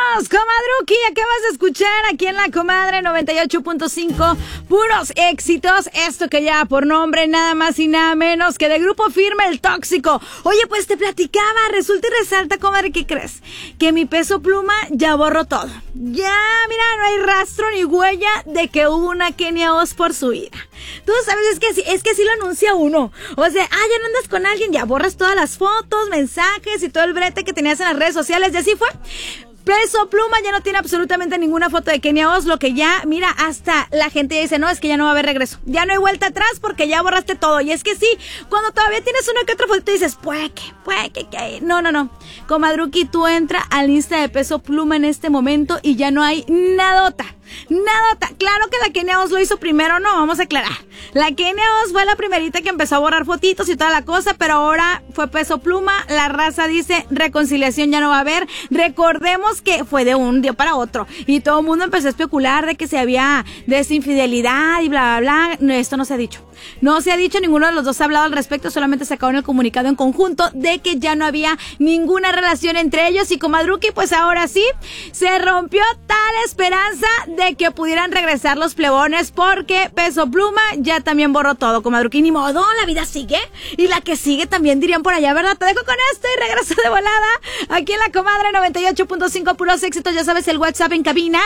Comadruki, acabas de escuchar aquí en La Comadre 98.5, puros éxitos. Esto que lleva por nombre nada más y nada menos que de Grupo Firme, El Tóxico. Oye, pues te platicaba, resulta y resalta, comadre, ¿qué crees? Que mi Peso Pluma ya borró todo. Ya, mira, no hay rastro ni huella de que hubo una Kenia Oz por su vida. Tú sabes, es que así lo anuncia uno. O sea, ya no andas con alguien, ya borras todas las fotos, mensajes y todo el brete que tenías en las redes sociales, y así fue. Peso Pluma ya no tiene absolutamente ninguna foto de Kenia Oz, lo que ya, mira, hasta la gente ya dice, no, es que ya no va a haber regreso. Ya no hay vuelta atrás porque ya borraste todo. Y es que sí, cuando todavía tienes una que otra foto, te dices, puede que. No. Comadruki, tú entra al Insta de Peso Pluma en este momento y ya no hay nadota. Claro que la Kenia Oz lo hizo primero, no, vamos a aclarar. La Kenia Oz fue la primerita que empezó a borrar fotitos y toda la cosa, pero ahora fue Peso Pluma. La raza dice, reconciliación ya no va a haber. Recordemos que fue de un día para otro y todo el mundo empezó a especular de que se había desinfidelidad y bla, bla, bla. Esto no se ha dicho. No se ha dicho, ninguno de los dos ha hablado al respecto, solamente sacaron el comunicado en conjunto de que ya no había ninguna relación entre ellos. Y comadruki, pues ahora sí, se rompió tal esperanza de que pudieran regresar los plebones, porque Peso Pluma ya también borró todo, comadruki. Ni modo, la vida sigue, y la que sigue también dirían por allá, ¿verdad? Te dejo con esto y regreso de volada aquí en La Comadre 98.5, puros éxitos. Ya sabes, el WhatsApp en cabina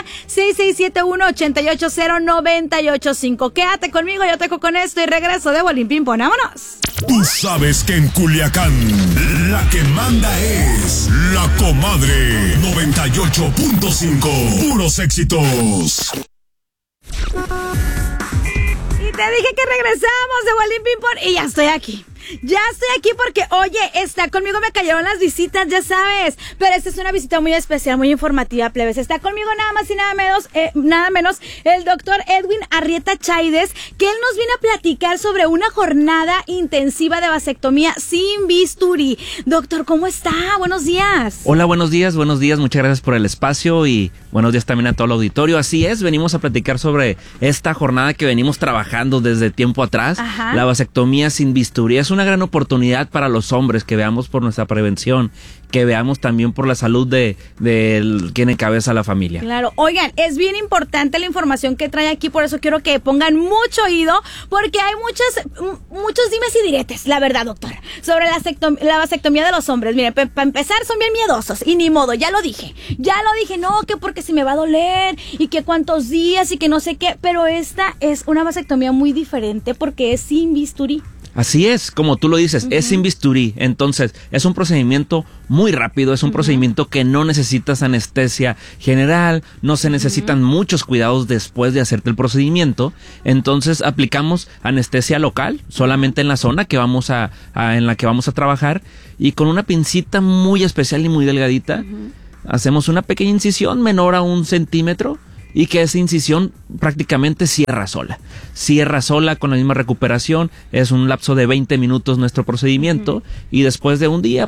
6671-880-985. Quédate conmigo, yo te dejo con esto y regreso de Bolín Ping Pong. ¡Vámonos! Tú sabes que en Culiacán la que manda es La Comadre 98.5, puros éxitos. Y te dije que regresamos de Bolín Ping Pong y ya estoy aquí. Ya estoy aquí porque, oye, está conmigo, me cayeron las visitas, ya sabes. Pero esta es una visita muy especial, muy informativa, plebes. Está conmigo nada más y nada menos el doctor Edwin Arrieta Chaides, que él nos viene a platicar sobre una jornada intensiva de vasectomía sin bisturí. Doctor, ¿cómo está? Buenos días. Hola, buenos días, muchas gracias por el espacio y buenos días también a todo el auditorio. Así es, venimos a platicar sobre esta jornada que venimos trabajando desde tiempo atrás. Ajá. La vasectomía sin bisturí es una gran oportunidad para los hombres, que veamos por nuestra prevención, que veamos también por la salud de quien encabeza la familia. Claro, oigan, es bien importante la información que trae aquí, por eso quiero que pongan mucho oído, porque hay muchos dimes y diretes, la verdad, doctora, sobre la vasectomía de los hombres. Miren, para empezar, son bien miedosos, y ni modo, ya lo dije, no, que porque si me va a doler, y que cuántos días, y que no sé qué, pero esta es una vasectomía muy diferente, porque es sin bisturí. Así es, como tú lo dices, es sin bisturí. Entonces, es un procedimiento muy rápido, es un procedimiento que no necesitas anestesia general, no se necesitan muchos cuidados después de hacerte el procedimiento. Entonces, aplicamos anestesia local, solamente en la zona que vamos en la que vamos a trabajar, y con una pincita muy especial y muy delgadita, hacemos una pequeña incisión menor a 1 centímetro, y que esa incisión prácticamente cierra sola con la misma recuperación. Es un lapso de 20 minutos nuestro procedimiento, y después de un día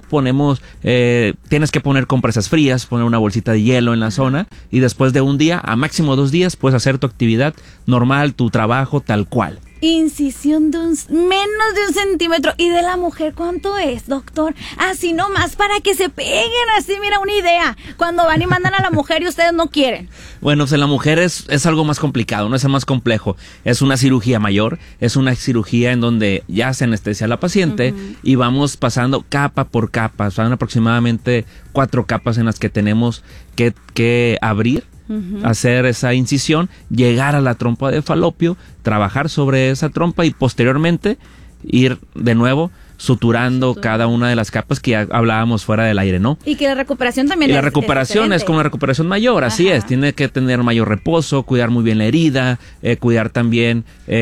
tienes que poner compresas frías, poner una bolsita de hielo en la zona, y después de un día a máximo 2 días puedes hacer tu actividad normal, tu trabajo tal cual. Incisión de menos de 1 centímetro. ¿Y de la mujer cuánto es, doctor? Así nomás para que se peguen, así, mira, una idea. Cuando van y mandan a la mujer y ustedes no quieren. Bueno, pues en la mujer es algo más complicado, no es más complejo. Es una cirugía mayor, es una cirugía en donde ya se anestesia a la paciente, y vamos pasando capa por capa. Son aproximadamente 4 capas en las que tenemos que abrir, hacer esa incisión, llegar a la trompa de falopio, trabajar sobre esa trompa y posteriormente ir de nuevo suturando cada una de las capas que ya hablábamos fuera del aire, ¿no? Y que la recuperación también la recuperación es como una recuperación mayor, así es, tiene que tener mayor reposo, cuidar muy bien la herida, cuidar también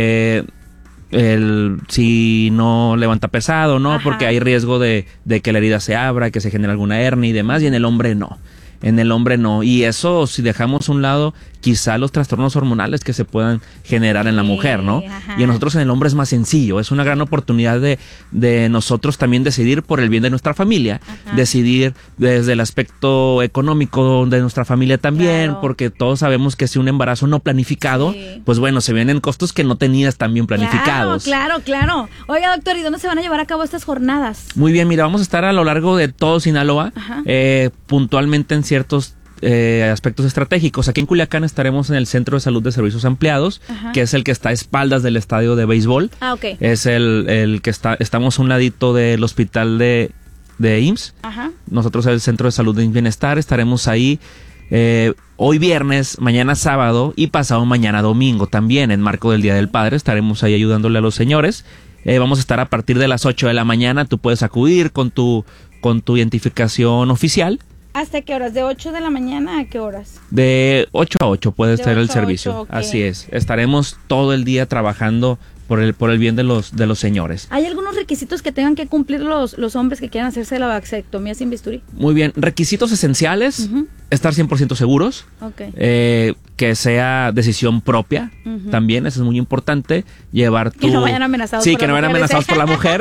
si no levanta pesado, ¿no? Porque hay riesgo de que la herida se abra, que se genere alguna hernia y demás, y en el hombre no. Y eso, si dejamos a un lado quizá los trastornos hormonales que se puedan generar en la mujer, ¿no? Ajá. Y en nosotros en el hombre es más sencillo, es una gran oportunidad de nosotros también decidir por el bien de nuestra familia, ajá, decidir desde el aspecto económico de nuestra familia también, claro, porque todos sabemos que si un embarazo no planificado, sí, pues bueno, se vienen costos que no tenías también planificados. Claro. Oiga, doctor, ¿y dónde se van a llevar a cabo estas jornadas? Muy bien, mira, vamos a estar a lo largo de todo Sinaloa, puntualmente en ciertos aspectos estratégicos. Aquí en Culiacán estaremos en el Centro de Salud de Servicios Ampliados, que es el que está a espaldas del estadio de béisbol. Ok. Es el que estamos a un ladito del hospital de IMSS. Ajá. Nosotros el Centro de Salud de Bienestar estaremos ahí hoy viernes, mañana sábado y pasado mañana domingo también, en marco del Día del Padre. Estaremos ahí ayudándole a los señores. Vamos a estar a partir de las 8 de la mañana. Tú puedes acudir con tu identificación oficial. ¿Hasta qué horas? ¿De 8 de la mañana a qué horas? De 8 a 8 puede estar el 8 a servicio. 8, okay. Así es. Estaremos todo el día trabajando por el bien de los señores. ¿Hay algunos requisitos que tengan que cumplir los hombres que quieran hacerse la vasectomía sin bisturí? Muy bien. Requisitos esenciales. Estar 100% seguros. Okay. Que sea decisión propia. También, eso es muy importante. Llevar que no vayan amenazados Sí, por que no vayan amenazados por la mujer.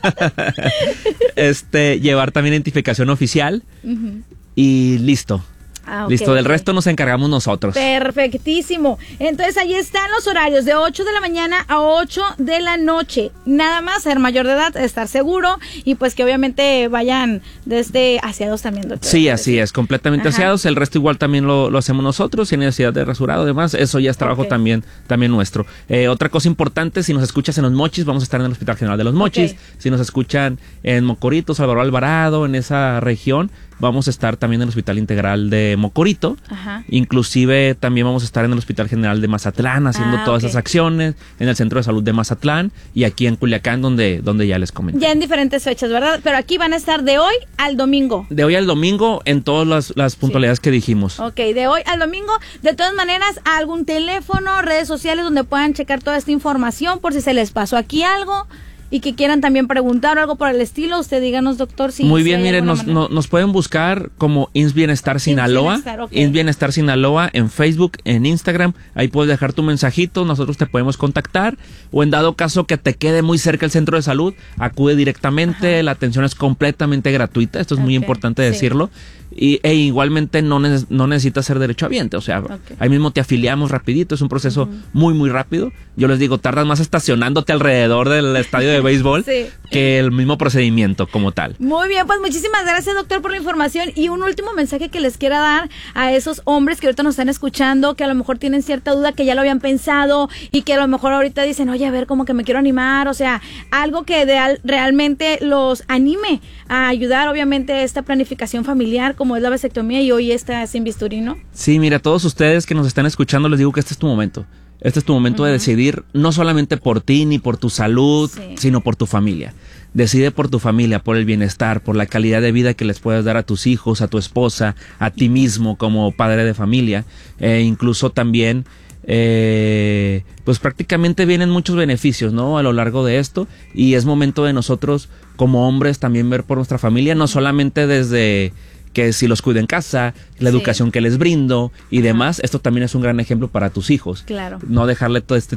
Llevar también identificación oficial. Y listo. Okay, listo, del resto nos encargamos nosotros. Perfectísimo. Entonces ahí están los horarios de 8 de la mañana a 8 de la noche. Nada más ser mayor de edad, estar seguro y pues que obviamente vayan desde aseados también, doctor. Sí, así es, completamente aseados. El resto igual también lo hacemos nosotros, sin necesidad de rasurado, además, eso ya es trabajo también nuestro. Otra cosa importante, si nos escuchas en Los Mochis, vamos a estar en el Hospital General de Los Mochis. Si nos escuchan en Mocorito, Salvador Alvarado, en esa región, vamos a estar también en el Hospital Integral de Mocorito. Inclusive también vamos a estar en el Hospital General de Mazatlán haciendo todas esas acciones, en el Centro de Salud de Mazatlán y aquí en Culiacán donde ya les comenté. Ya en diferentes fechas, ¿verdad? Pero aquí van a estar de hoy al domingo. De hoy al domingo en todas las puntualidades que dijimos. Ok, de hoy al domingo. De todas maneras, algún teléfono, redes sociales donde puedan checar toda esta información por si se les pasó aquí algo. Y que quieran también preguntar o algo por el estilo, usted díganos, doctor. Muy bien, miren, nos pueden buscar como IMSS Bienestar Sinaloa. IMSS Bienestar Sinaloa en Facebook, en Instagram. Ahí puedes dejar tu mensajito, nosotros te podemos contactar. O en dado caso que te quede muy cerca el centro de salud, acude directamente. La atención es completamente gratuita, esto es muy importante decirlo. E igualmente no necesitas ser derechohabiente, o sea, ahí mismo te afiliamos rapidito, es un proceso muy muy rápido. Yo les digo, tardas más estacionándote alrededor del estadio de béisbol que el mismo procedimiento como tal. Muy bien, pues muchísimas gracias, doctor, por la información. Y un último mensaje que les quiera dar a esos hombres que ahorita nos están escuchando, que a lo mejor tienen cierta duda, que ya lo habían pensado y que a lo mejor ahorita dicen, oye, a ver, como que me quiero animar, o sea, algo que realmente los anime a ayudar, obviamente, a esta planificación familiar como es la vasectomía y hoy está sin bisturí, ¿no? Sí, mira, a todos ustedes que nos están escuchando les digo que este es tu momento. Este es tu momento de decidir no solamente por ti ni por tu salud, sino por tu familia. Decide por tu familia, por el bienestar, por la calidad de vida que les puedas dar a tus hijos, a tu esposa, a ti mismo como padre de familia. Incluso también, pues prácticamente vienen muchos beneficios, ¿no? A lo largo de esto. Y es momento de nosotros como hombres también ver por nuestra familia, no solamente desde que si los cuido en casa, la educación que les brindo y demás, esto también es un gran ejemplo para tus hijos. Claro. No dejarle todo este